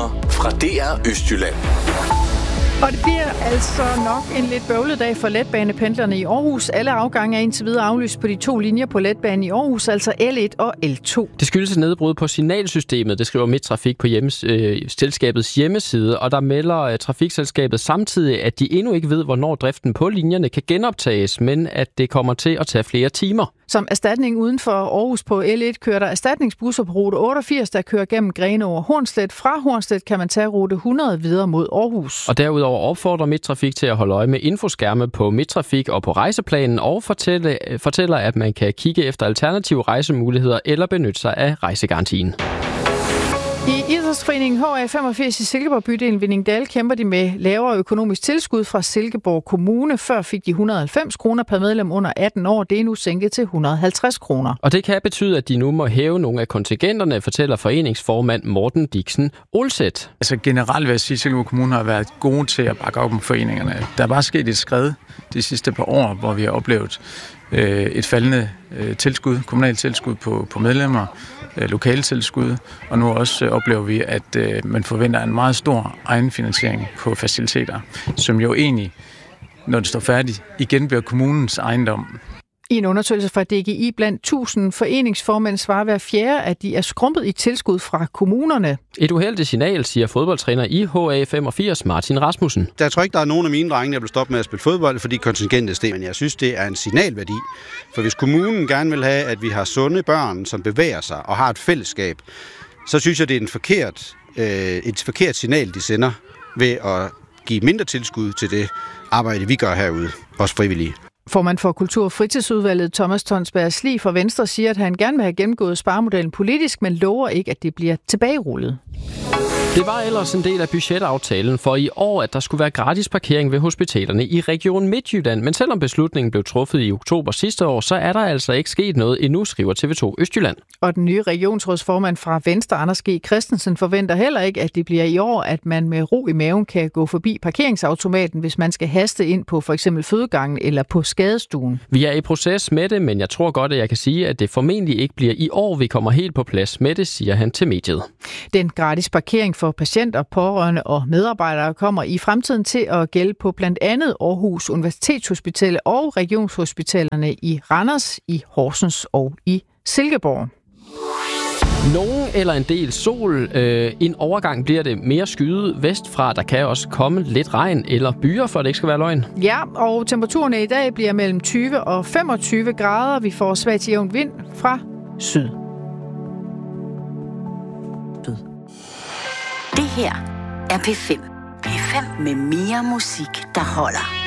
nyheder fra DR Østjylland. Og det bliver altså nok en lidt bøvlet dag for letbanependlerne i Aarhus. Alle afgange er indtil videre aflyst på de 2 linjer på letbanen i Aarhus, altså L1 og L2. Det skyldes et nedbrud på signalsystemet, det skriver Midttrafik på selskabets hjemmeside, og der melder trafikselskabet samtidig, at de endnu ikke ved, hvornår driften på linjerne kan genoptages, men at det kommer til at tage flere timer. Som erstatning uden for Aarhus på L1 kører der erstatningsbusser på rute 88, der kører gennem Grenaa og Hornslet. Fra Hornslet kan man tage rute 100 videre mod Aarhus. Og derudover opfordrer Midttrafik til at holde øje med infoskærme på Midttrafik og på rejseplanen, og fortæller, at man kan kigge efter alternative rejsemuligheder eller benytte sig af rejsegarantien. I Idrætsforeningen HA85 i Silkeborg bydelen Vindingdal kæmper de med lavere økonomisk tilskud fra Silkeborg Kommune. Før fik de 190 kroner per medlem under 18 år. Det er nu sænket til 150 kroner. Og det kan betyde, at de nu må hæve nogle af kontingenterne, fortæller foreningsformand Morten Dixen Olseth. Altså generelt vil jeg sige, at Silkeborg Kommune har været gode til at bakke op om foreningerne. Der er bare sket et skred de sidste par år, hvor vi har oplevet et faldende tilskud, kommunalt tilskud på medlemmer, lokale tilskud, og nu også oplever vi, at man forventer en meget stor egenfinansiering på faciliteter, som jo egentlig, når det står færdigt, igen bliver kommunens ejendom. I en undersøgelse fra DGI blandt 1000 foreningsformænd svarer hver fjerde, at de er skrumpet i tilskud fra kommunerne. Et uheldigt signal, siger fodboldtræner i HA85 Martin Rasmussen. Jeg tror ikke, der er nogen af mine drenge, der vil stoppe med at spille fodbold, fordi kontingentet stiger. Men jeg synes, det er en signalværdi. For hvis kommunen gerne vil have, at vi har sunde børn, som bevæger sig og har et fællesskab, så synes jeg, det er et forkert signal, de sender ved at give mindre tilskud til det arbejde, vi gør herude, også frivillige. Formand for Kultur- og Fritidsudvalget Thomas Tonsberg Slig fra Venstre siger, at han gerne vil have gennemgået sparemodellen politisk, men lover ikke, at det bliver tilbagerullet. Det var ellers en del af budgetaftalen for i år, at der skulle være gratis parkering ved hospitalerne i Region Midtjylland. Men selvom beslutningen blev truffet i oktober sidste år, så er der altså ikke sket noget endnu, skriver TV2 Østjylland. Og den nye regionsrådsformand fra Venstre, Anders G. Christensen, forventer heller ikke, at det bliver i år, at man med ro i maven kan gå forbi parkeringsautomaten, hvis man skal haste ind på for eksempel fødegangen eller på skadestuen. Vi er i proces med det, men jeg tror godt, at jeg kan sige, at det formentlig ikke bliver i år, vi kommer helt på plads med det, siger han til mediet. Den gratis parkering for patienter, pårørende og medarbejdere kommer i fremtiden til at gælde på blandt andet Aarhus Universitetshospital og regionshospitalerne i Randers, i Horsens og i Silkeborg. Nogen eller en del sol. En overgang bliver det mere skyet vestfra. Der kan også komme lidt regn eller byer, for det ikke skal være løgn. Ja, og temperaturerne i dag bliver mellem 20 og 25 grader. Vi får svag til jævn vind fra syd. Det her er P5. P5 med mere musik, der holder.